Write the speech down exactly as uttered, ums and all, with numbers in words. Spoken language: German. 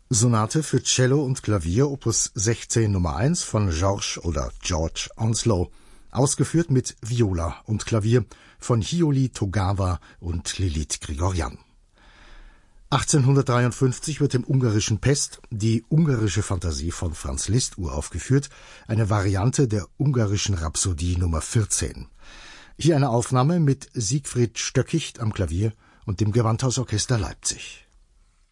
Sonate für Cello und Klavier Opus sechzehn Nummer eins von George oder George Onslow, ausgeführt mit Viola und Klavier von Hiyori Togawa und Lilith Grigoryan. achtzehnhundertdreiundfünfzig wird im ungarischen Pest die ungarische Fantasie von Franz Liszt uraufgeführt, eine Variante der ungarischen Rhapsodie Nummer vierzehn. Hier eine Aufnahme mit Siegfried Stöckicht am Klavier und dem Gewandhausorchester Leipzig.